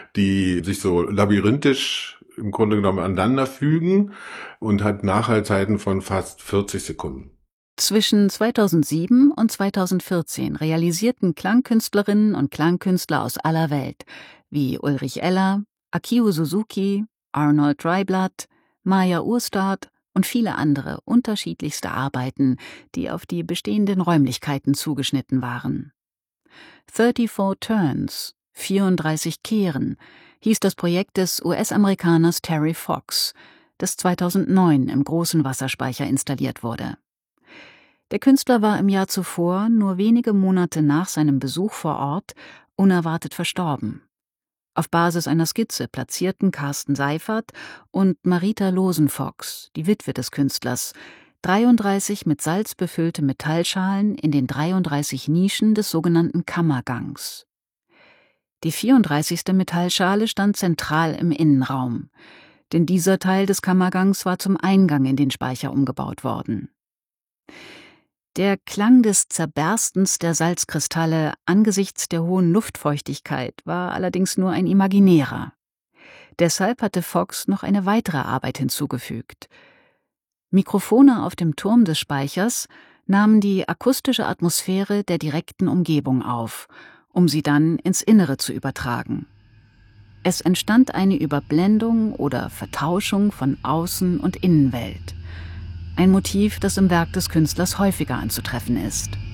die sich so labyrinthisch im Grunde genommen aneinander fügen und hat Nachhallzeiten von fast 40 Sekunden. Zwischen 2007 und 2014 realisierten Klangkünstlerinnen und Klangkünstler aus aller Welt, wie Ulrich Eller, Akio Suzuki, Arnold Dreiblatt, Maya Urstadt und viele andere unterschiedlichste Arbeiten, die auf die bestehenden Räumlichkeiten zugeschnitten waren. 34 Turns, 34 Kehren, hieß das Projekt des US-Amerikaners Terry Fox, das 2009 im großen Wasserspeicher installiert wurde. Der Künstler war im Jahr zuvor, nur wenige Monate nach seinem Besuch vor Ort, unerwartet verstorben. Auf Basis einer Skizze platzierten Carsten Seifert und Marita Losenfox, die Witwe des Künstlers, 33 mit Salz befüllte Metallschalen in den 33 Nischen des sogenannten Kammergangs. Die 34. Metallschale stand zentral im Innenraum, denn dieser Teil des Kammergangs war zum Eingang in den Speicher umgebaut worden. Der Klang des Zerberstens der Salzkristalle angesichts der hohen Luftfeuchtigkeit war allerdings nur ein imaginärer. Deshalb hatte Fox noch eine weitere Arbeit hinzugefügt. Mikrofone auf dem Turm des Speichers nahmen die akustische Atmosphäre der direkten Umgebung auf, um sie dann ins Innere zu übertragen. Es entstand eine Überblendung oder Vertauschung von Außen- und Innenwelt. Ein Motiv, das im Werk des Künstlers häufiger anzutreffen ist.